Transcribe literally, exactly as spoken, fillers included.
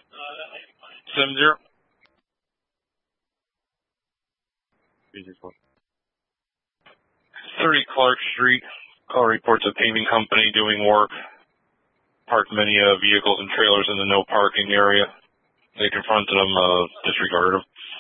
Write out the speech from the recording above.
Seven zero. Thirty Clark Street. Call reports a paving company doing work. Parked many uh, vehicles and trailers in the no parking area. They confronted them, uh, disregarded them.